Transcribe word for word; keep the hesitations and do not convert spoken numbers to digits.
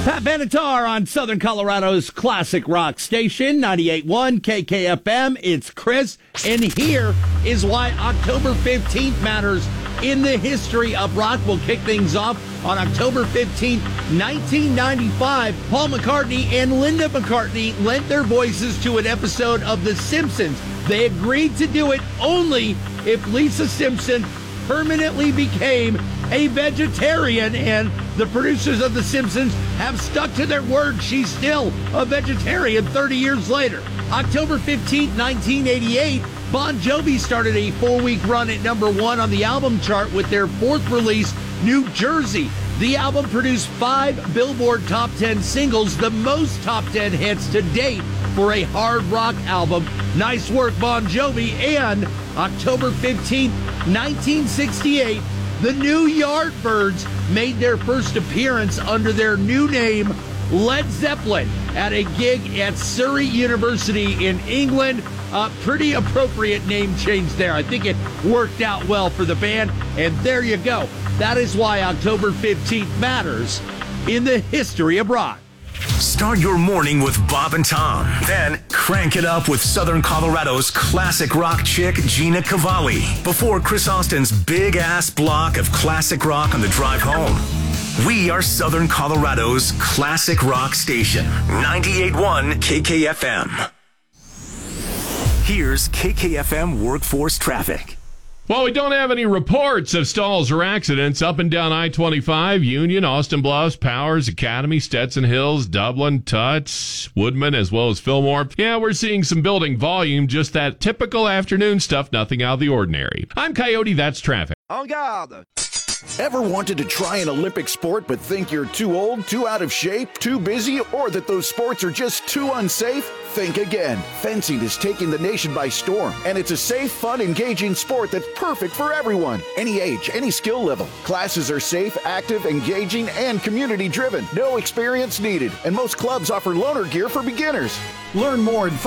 Pat Benatar on Southern Colorado's classic rock station, ninety-eight point one K K F M. It's Chris, and here is why October fifteenth matters in the history of rock. We'll kick things off on October fifteenth, nineteen ninety-five. Paul McCartney and Linda McCartney lent their voices to an episode of The Simpsons. They agreed to do it only if Lisa Simpson permanently became a vegetarian, and the producers of The Simpsons have stuck to their word. She's still a vegetarian thirty years later. October fifteenth, nineteen eighty-eight, Bon Jovi started a four-week run at number one on the album chart with their fourth release, New Jersey. The album produced five Billboard Top ten singles, the most top ten hits to date for a hard rock album. Nice work, Bon Jovi. And October fifteenth, nineteen sixty-eight, the New Yardbirds made their first appearance under their new name, Led Zeppelin, at a gig at Surrey University in England. Uh, pretty appropriate name change there. I think it worked out well for the band. And there you go. That is why October fifteenth matters in the history of rock. Start your morning with Bob and Tom. Then crank it up with Southern Colorado's classic rock chick, Gina Cavalli, before Chris Austin's big-ass block of classic rock on the drive home. We are Southern Colorado's classic rock station, ninety-eight point one K K F M. Here's K K F M workforce traffic. Well, we don't have any reports of stalls or accidents up and down I twenty-five, Union, Austin Bluffs, Powers, Academy, Stetson Hills, Dublin, Tuts, Woodman, as well as Fillmore. Yeah, we're seeing some building volume, just that typical afternoon stuff, nothing out of the ordinary. I'm Coyote, that's traffic. En garde! Ever wanted to try an Olympic sport but think you're too old, too out of shape, too busy, or that those sports are just too unsafe? Think again. Fencing is taking the nation by storm, and it's a safe, fun, engaging sport that's perfect for everyone. Any age, any skill level. Classes are safe, active, engaging, and community-driven. No experience needed, and most clubs offer loaner gear for beginners. Learn more and